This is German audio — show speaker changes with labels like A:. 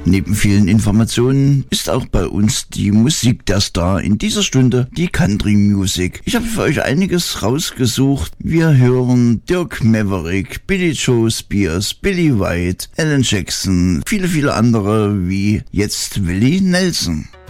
A: Neben vielen Informationen ist auch bei uns die Musik der Star in dieser Stunde, die Country Music. Ich habe für euch einiges rausgesucht. Wir hören Dirk Maverick, Billy Joe Spears, Billy White, Alan Jackson, viele andere wie jetzt Willie Nelson.